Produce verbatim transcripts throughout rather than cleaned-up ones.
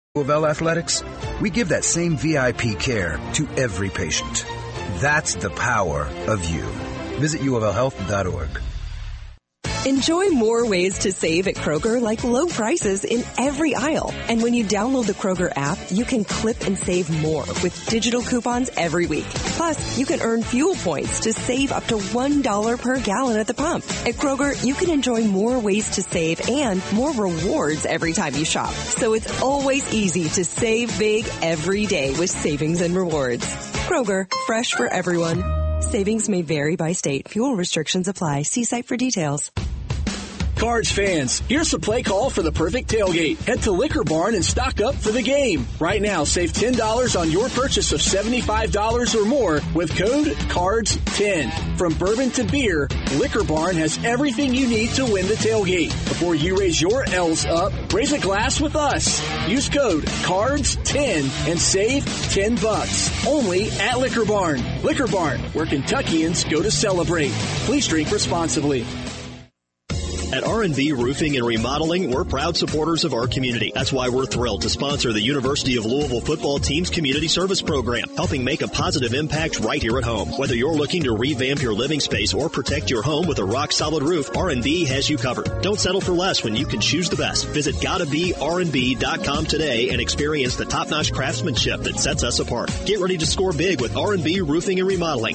U of L Athletics, we give that same V I P care to every patient. That's the power of you. Visit U of L health dot org. Enjoy more ways to save at Kroger, like low prices in every aisle. And when you download the Kroger app, you can clip and save more with digital coupons every week. Plus, you can earn fuel points to save up to one dollar per gallon at the pump. At Kroger, you can enjoy more ways to save and more rewards every time you shop. So it's always easy to save big every day with savings and rewards. Kroger, fresh for everyone. Savings may vary by state. Fuel restrictions apply. See site for details. Cards fans, here's the play call for the perfect tailgate. Head to Liquor Barn and stock up for the game. Right now, save ten dollars on your purchase of seventy-five dollars or more with code cards ten. From bourbon to beer, Liquor Barn has everything you need to win the tailgate. Before you raise your L's up, raise a glass with us. Use code cards ten and save ten bucks. Only at Liquor Barn. Liquor Barn, where Kentuckians go to celebrate. Please drink responsibly. At R and B Roofing and Remodeling, we're proud supporters of our community. That's why we're thrilled to sponsor the University of Louisville football team's community service program, helping make a positive impact right here at home. Whether you're looking to revamp your living space or protect your home with a rock-solid roof, R and B has you covered. Don't settle for less when you can choose the best. Visit gotta be R and B dot com today and experience the top-notch craftsmanship that sets us apart. Get ready to score big with R and B Roofing and Remodeling.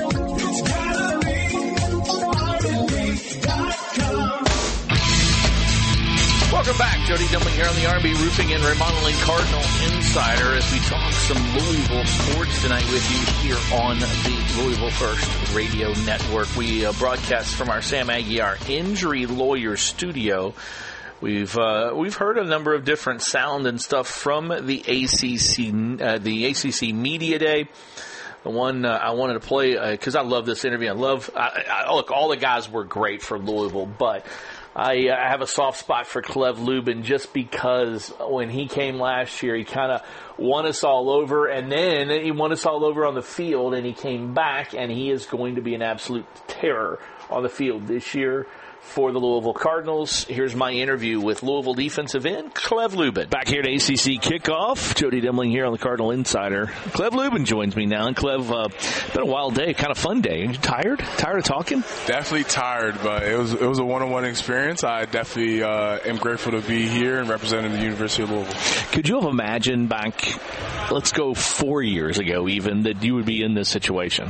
Welcome back. Jody Dimling here on the R and B Roofing and Remodeling Cardinal Insider as we talk some Louisville sports tonight with you here on the Louisville First Radio Network. We uh, broadcast from our Sam Aguiar Injury Lawyer Studio. We've uh, we've heard a number of different sound and stuff from the A C C uh, the A C C Media Day. The one uh, I wanted to play because uh, I love this interview. I love I, I, look. All the guys were great for Louisville, but I, uh, I have a soft spot for Clev Lubin just because when he came last year, he kind of won us all over, and then he won us all over on the field, and he came back, and he is going to be an absolute terror on the field this year for the Louisville Cardinals. Here's my interview with Louisville defensive end Clev Lubin. Back here at A C C Kickoff, Jody Dimling here on the Cardinal Insider. Clev Lubin joins me now. And Clev, uh, it's been a wild day, kind of fun day. Are you tired? Tired of talking? Definitely tired, but it was it was a one-on-one experience. I definitely uh, am grateful to be here and representing the University of Louisville. Could you have imagined back, let's go four years ago even, that you would be in this situation?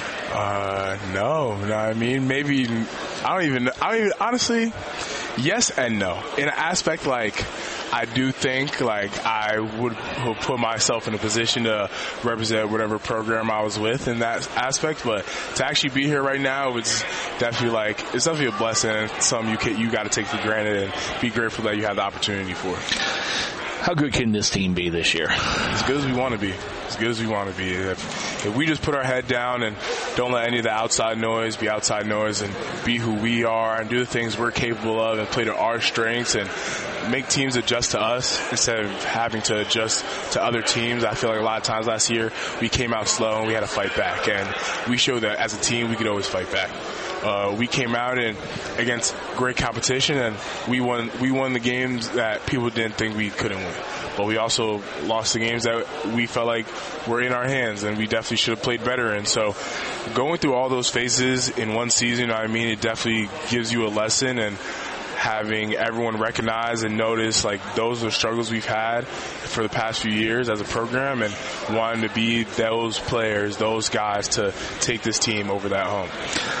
Uh, no, no, I mean, maybe, I don't even, I don't even, honestly, yes and no. In an aspect, like, I do think, like, I would, would put myself in a position to represent whatever program I was with in that aspect, but to actually be here right now, it's definitely, like, it's definitely a blessing and something you can, you got to take for granted and be grateful that you have the opportunity for. How good can this team be this year? As good as we want to be. As good as we want to be. If, if we just put our head down and don't let any of the outside noise be outside noise and be who we are and do the things we're capable of and play to our strengths and make teams adjust to us instead of having to adjust to other teams. I feel like a lot of times last year we came out slow and we had to fight back. And we showed that as a team we could always fight back. Uh, we came out and against great competition, and we won. We won the games that people didn't think we couldn't win. But we also lost the games that we felt like were in our hands, and we definitely should have played better. And so, going through all those phases in one season, I mean, it definitely gives you a lesson. And having everyone recognize and notice, like, those are the struggles we've had for the past few years as a program, and wanting to be those players, those guys to take this team over that hump.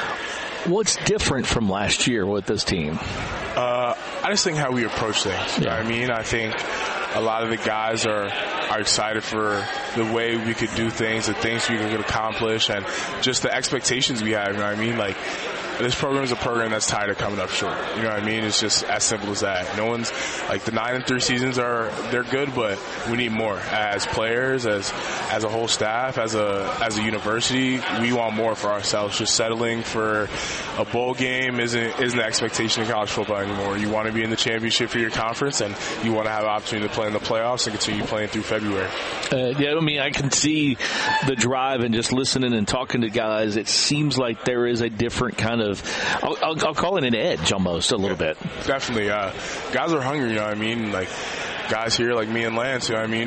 What's different from last year with this team? Uh, I just think how we approach things. You know what I mean? I think a lot of the guys are, are excited for the way we could do things, the things we could accomplish, and just the expectations we have. You know what I mean? Like, this program is a program that's tired of coming up short. You know what I mean? It's just as simple as that. No one's, like, the nine and three seasons are, they're good, but we need more. As players, as as a whole staff, as a as a university, we want more for ourselves. Just settling for a bowl game isn't isn't the expectation in college football anymore. You want to be in the championship for your conference, and you want to have an opportunity to play in the playoffs and continue playing through February. Uh, yeah, I mean, I can see the drive and just listening and talking to guys. It seems like there is a different kind of, I'll, I'll, I'll call it an edge almost a little yeah, bit. Definitely. Uh, guys are hungry, you know what I mean? Like, guys here like me and Lance, you know what I mean?